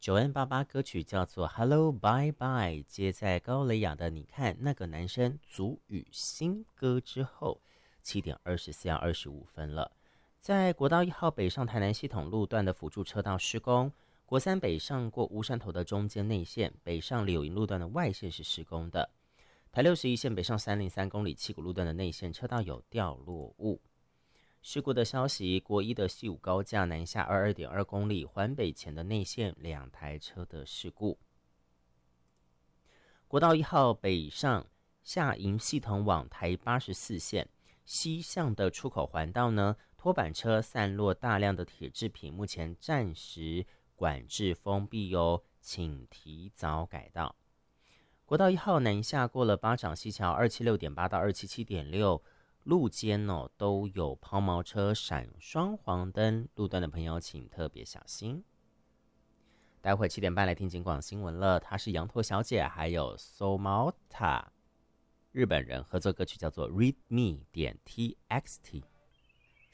9N88歌曲叫做 Hello Bye Bye， 接在高蕾雅的你看那个男生族语新歌之后，7:24要25分了。在国道1号北上台南系统路段的辅助车道施工，国三北上过乌山头的中间内线，北上柳营路段的外线是施工的。台61线北上303公里七股路段的内线车道有掉落物。事故的消息，国一的西武高架南下22.2公里环北前的内线2台车的事故。国道1号北上下营系统往台84线西向的出口环道呢，拖板车散落大量的铁制品，目前暂时管制封闭哦，请提早改道。国道1号南下过了八掌溪桥276.8到277.6。路肩都有抛锚车闪双黄灯，路段的朋友请特别小心。待会7点半来听警广新闻了，她是羊驼小姐，还有 Somata 日本人合作歌曲叫做 Read Me .txt。